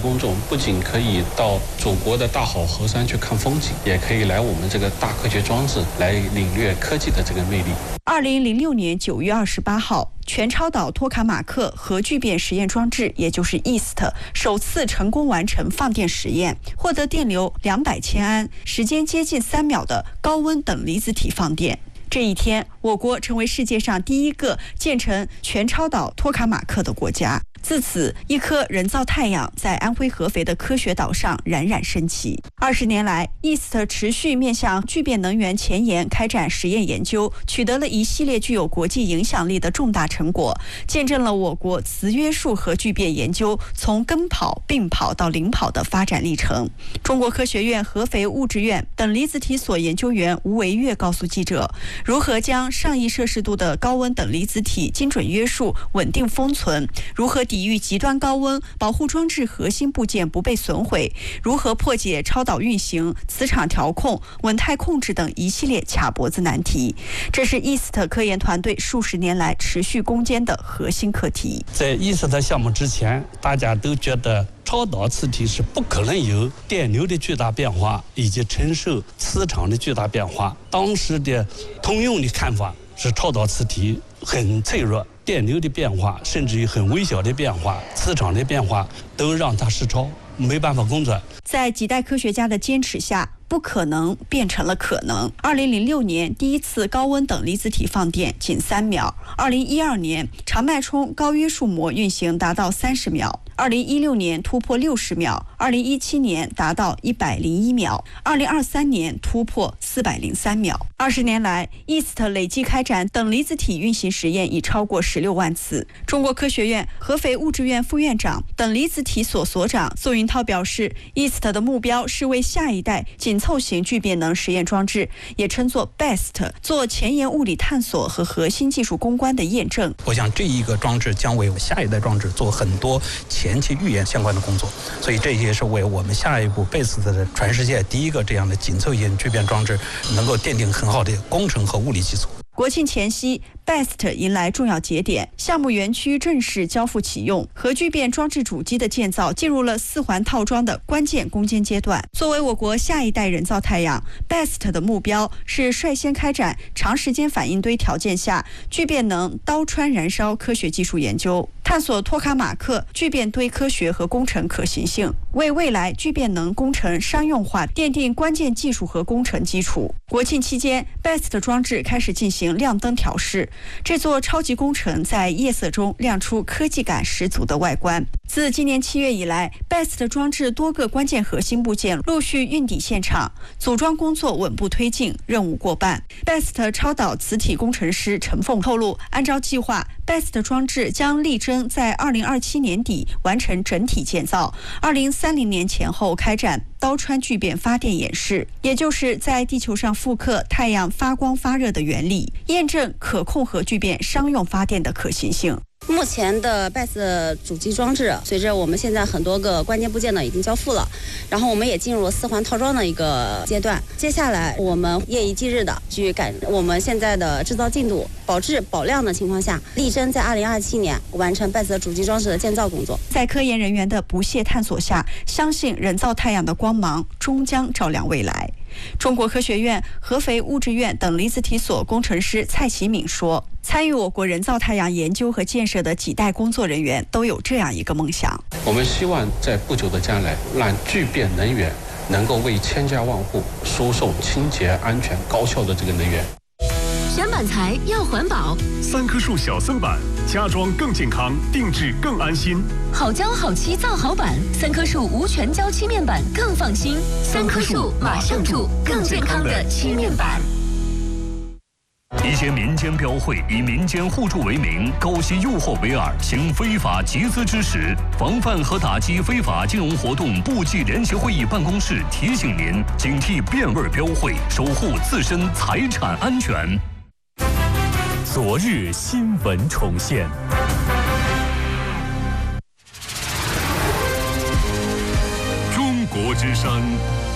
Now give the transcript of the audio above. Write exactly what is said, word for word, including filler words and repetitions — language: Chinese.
公众不仅可以到祖国的大好河山去看风景，也可以来我们这个大科学装置来领略科技的这个魅力。 二零零六年九月二十八号，全超导托卡马克核聚变实验装置，也就是 E S T， 首次成功完成放电实验，获得电流两百千安、时间接近三秒的高温等离子体放电。这一天，我国成为世界上第一个建成全超导托卡马克的国家。自此，一颗人造太阳在安徽合肥的科学岛上冉冉升起。二十年来 ，E S T 持续面向聚变能源前沿开展实验研究，取得了一系列具有国际影响力的重大成果，见证了我国磁约束核聚变研究从跟跑、并跑到领跑的发展历程。中国科学院合肥物质院等离子体所研究员吴维岳告诉记者，如何将上亿摄氏度的高温等离子体精准约束、稳定封存，如何抵御极端高温，保护装置核心部件不被损毁，如何破解超导运行、磁场调控、稳态控制等一系列卡脖子难题。这是 E S T 科研团队数十年来持续攻坚的核心课题。 在 E S T 项目之前，大家都觉得超导磁体是不可能有电流的巨大变化以及承受磁场的巨大变化。当时的通用的看法是超导磁体很脆弱，电流的变化甚至于很微小的变化、磁场的变化都让它失超，没办法工作。 在几代科学家的坚持下，不可能变成了可能。二零零六年第一次高温等离子体放电仅三秒，二零一二年长脉冲高约束膜运行达到三十秒，二零一六年突破六十秒，二零一七年达到一百零一秒，二零二三年突破四百零三秒。二十年来 ，E S T 累计开展等离子体运行实验已超过十六万次。中国科学院合肥物质院副院长、等离子体所所长宋云涛表示 ，E S T 的目标是为下一代紧凑型聚变能实验装置，也称作 B E S T， 做前沿物理探索和核心技术攻关的验证。 我想这一个装置将为下一代装置做很多前期预演相关的工作，所以这也是为我们下一步 B E S T 的全世界第一个这样的紧凑型聚变装置能够奠定很好的工程和物理基础。 国庆前夕 ，B E S T 迎来重要节点，项目园区正式交付启用，核聚变装置主机的建造进入了四环套装的关键攻坚阶段。作为我国下一代人造太阳 ，B E S T 的目标是率先开展长时间反应堆条件下聚变能刀穿燃烧科学技术研究，探索托卡马克聚变堆科学和工程可行性，为未来聚变能工程商用化奠定关键技术和工程基础。国庆期间 ，B E S T 装置开始进行亮灯调试，这座超级工程在夜色中亮出科技感十足的外观。自今年七月以来 ，B E S T 装置多个关键核心部件陆续运抵现场，组装工作稳步推进，任务过半。B E S T 超导磁体工程师陈凤透露，按照计划 ，B E S T 装置将力争在二零二七年底完成整体建造，二零三零年前后开展刀穿聚变发电演示，也就是在地球上复刻太阳发光发热的原理，验证可控核聚变商用发电的可行性。 目前的 B E S T 主机装置，随着我们现在很多个关键部件呢已经交付了，然后我们也进入了四环套装的一个阶段。接下来我们夜以继日的去赶我们现在的制造进度，保质保量的情况下，力争在二零二七年完成 B E S T 主机装置的建造工作。 在科研人员的不懈探索下，相信人造太阳的光芒终将照亮未来。中国科学院合肥物质院等离子体所工程师蔡启敏说，参与我国人造太阳研究和建设的几代工作人员都有这样一个梦想， 我们希望在不久的将来，让聚变能源能够为千家万户输送清洁、安全、高效的这个能源。 选板材要环保， 三棵树小森板，家装更健康，定制更安心。 好胶好漆造好板，三棵树无全胶漆面板更放心。三棵树马上住更健康的漆面板。 一些民间标会以民间互助为名，勾结诱惑为饵，行非法集资之实。防范和打击非法金融活动部际联席会议办公室提醒您：警惕变味标会，守护自身财产安全。 昨日新闻重现。 中国之声